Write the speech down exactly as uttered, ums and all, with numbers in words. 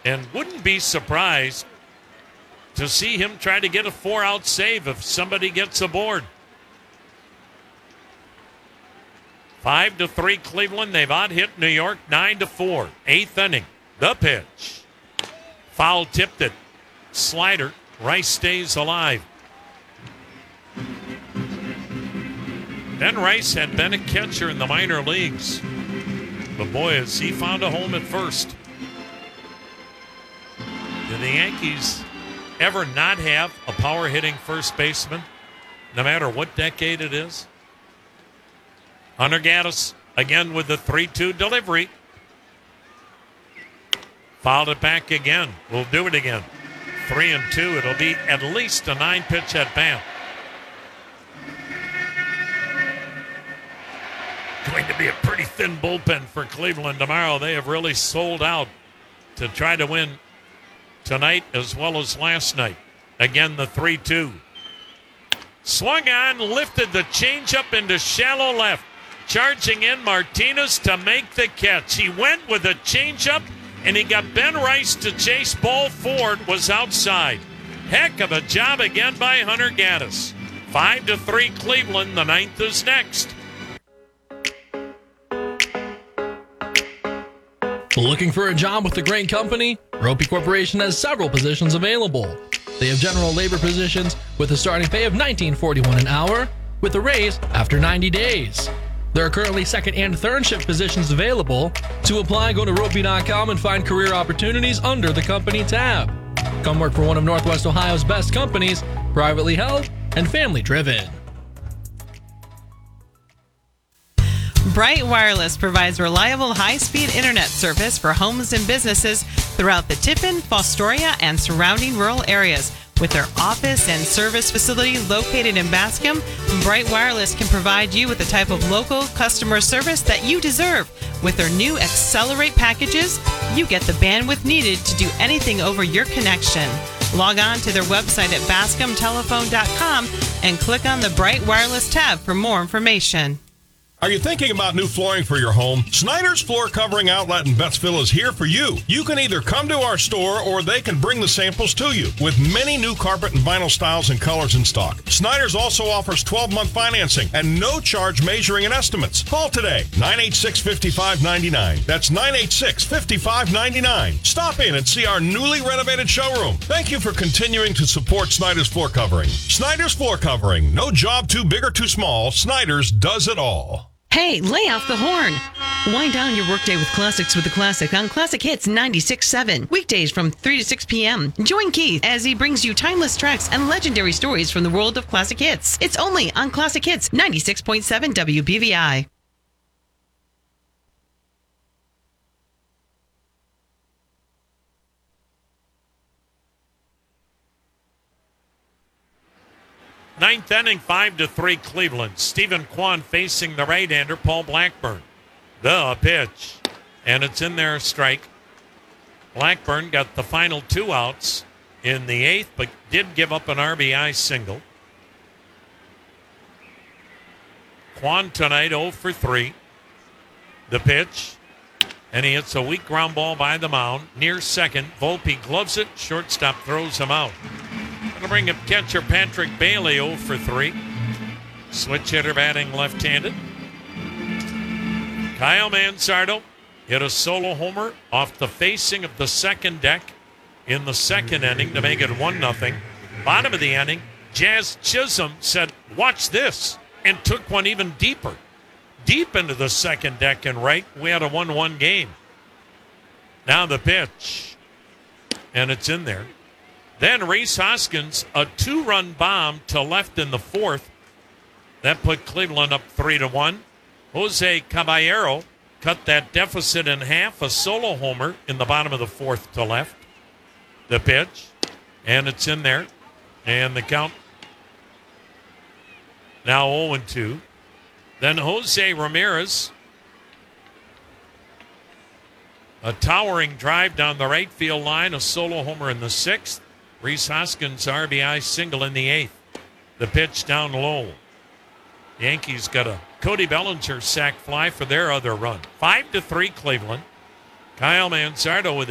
And wouldn't be surprised to see him try to get a four-out save if somebody gets aboard. Five to three Cleveland. They've out-hit New York nine to four. Eighth inning. The pitch. Foul tipped it. Slider. Rice stays alive. Ben Rice had been a catcher in the minor leagues. But boy, has he found a home at first. Do the Yankees ever not have a power-hitting first baseman, no matter what decade it is? Hunter Gaddis again with the three two delivery. Fouled it back again. We'll do it again. Three and two. It'll be at least a nine-pitch at bat. Going to be a pretty thin bullpen for Cleveland tomorrow. They have really sold out to try to win tonight as well as last night. Again, the three two. Swung on, lifted the changeup into shallow left. Charging in Martinez to make the catch. He went with a changeup, and he got Ben Rice to chase ball forward. Was outside. Heck of a job again by Hunter Gaddis. Five to three Cleveland. The ninth is next. Looking for a job with a great company? Ropey Corporation has several positions available. They have general labor positions with a starting pay of nineteen forty-one an hour with a raise after ninety days. There are currently second and third shift positions available. To apply, go to ropey dot com and find career opportunities under the company tab. Come work for one of Northwest Ohio's best companies, privately held and family driven. Bright Wireless provides reliable high-speed internet service for homes and businesses throughout the Tiffin, Fostoria, and surrounding rural areas. With their office and service facility located in Bascom, Bright Wireless can provide you with the type of local customer service that you deserve. With their new Accelerate packages, you get the bandwidth needed to do anything over your connection. Log on to their website at bascom telephone dot com and click on the Bright Wireless tab for more information. Are you thinking about new flooring for your home? Snyder's Floor Covering Outlet in Bettsville is here for you. You can either come to our store or they can bring the samples to you with many new carpet and vinyl styles and colors in stock. Snyder's also offers twelve-month financing and no charge measuring and estimates. Call today, nine eight six, five five nine nine. That's nine eight six, five five nine nine. Stop in and see our newly renovated showroom. Thank you for continuing to support Snyder's Floor Covering. Snyder's Floor Covering. No job too big or too small. Snyder's does it all. Hey, lay off the horn. Wind down your workday with classics with the classic on Classic Hits ninety-six point seven. Weekdays from three to six p.m. Join Keith as he brings you timeless tracks and legendary stories from the world of classic hits. It's only on Classic Hits ninety-six point seven W B V I. Ninth inning, five to three Cleveland. Stephen Kwan facing the right-hander, Paul Blackburn. The pitch, and it's in there, strike. Blackburn got the final two outs in the eighth, but did give up an R B I single. Kwan tonight oh for three. The pitch, and he hits a weak ground ball by the mound. Near second, Volpe gloves it, shortstop throws him out. Going to bring up catcher Patrick Bailey oh for three. Switch hitter batting left-handed. Kyle Mansardo hit a solo homer off the facing of the second deck in the second inning to make it one nothing. Bottom of the inning, Jazz Chisholm said, "Watch this," and took one even deeper. Deep into the second deck and right. We had a one one game. Now the pitch, and it's in there. Then Rhys Hoskins, a two-run bomb to left in the fourth. That put Cleveland up three to one. Jose Caballero cut that deficit in half, a solo homer in the bottom of the fourth to left. The pitch, and it's in there. And the count now oh and two. Then Jose Ramirez, a towering drive down the right field line, a solo homer in the sixth. Rhys Hoskins R B I single in the eighth. The pitch down low. Yankees got a Cody Bellinger sac fly for their other run. Five to three Cleveland. Kyle Mansardo with